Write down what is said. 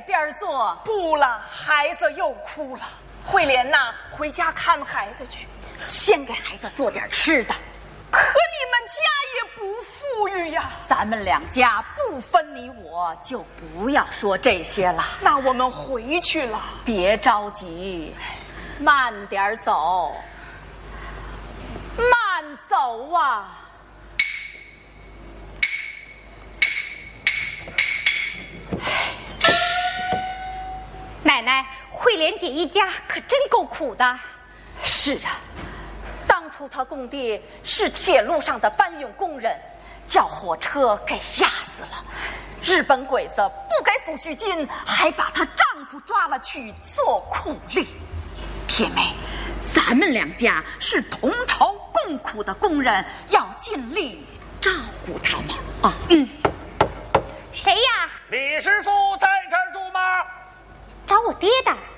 边坐。 不了，孩子又哭了。慧莲呐，回家看孩子去， 先给孩子做点吃的。 可你们家也不富裕呀。 咱们两家不分你我，就不要说这些了。 那我们回去了。 别着急，慢点走，慢走啊。 奶奶，慧莲姐一家可真够苦的。 是啊，当初他公爹是铁路上的搬运工人，叫火车给压死了。日本鬼子不给抚恤金，还把她丈夫抓了去做苦力。铁妹，咱们两家是同仇共苦的工人，要尽力照顾他们啊。 谁呀？ 李师傅在这儿住吗？ 找我爹的。